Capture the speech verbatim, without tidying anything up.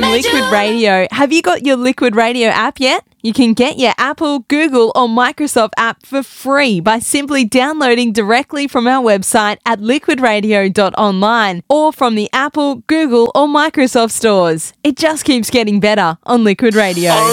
Liquid Radio. Have you got your Liquid Radio app yet? You can get your Apple, Google or Microsoft app for free by simply downloading directly from our website at liquid radio dot online or from the Apple, Google or Microsoft stores. It just keeps getting better on Liquid Radio.